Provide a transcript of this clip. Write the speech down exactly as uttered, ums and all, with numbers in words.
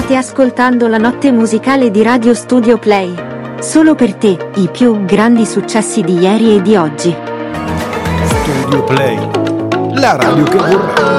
State ascoltando la notte musicale di Radio Studio Play. Solo per te, i più grandi successi di ieri e di oggi. Studio Play, la radio che vorrei.